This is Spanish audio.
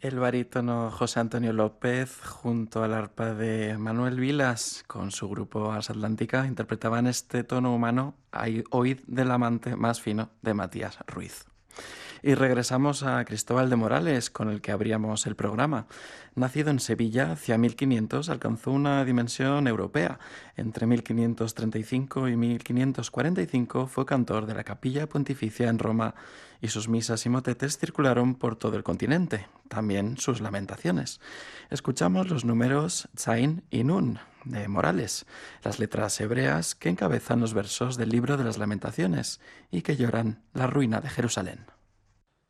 El barítono José Antonio López, junto al arpa de Manuel Vilas, con su grupo Ars Atlántica, interpretaban este tono humano, Oíd del amante más fino, de Matías Ruiz. Y regresamos a Cristóbal de Morales, con el que abríamos el programa. Nacido en Sevilla hacia 1500, alcanzó una dimensión europea. Entre 1535 y 1545 fue cantor de la Capilla Pontificia en Roma y sus misas y motetes circularon por todo el continente, también sus lamentaciones. Escuchamos los números Zain y Nun de Morales, las letras hebreas que encabezan los versos del libro de las lamentaciones y que lloran la ruina de Jerusalén.